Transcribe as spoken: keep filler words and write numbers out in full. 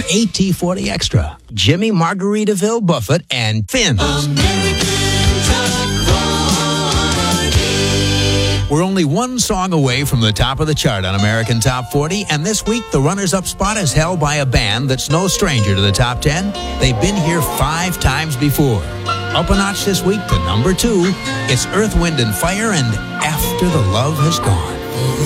A T forty Extra, Jimmy Margaritaville Buffett, and Finn's. We're only one song away from the top of the chart on American Top forty, and this week the runners-up spot is held by a band that's no stranger to the top ten. They've been here five times before. Up a notch this week to number two, it's Earth, Wind and Fire and After the Love Has Gone.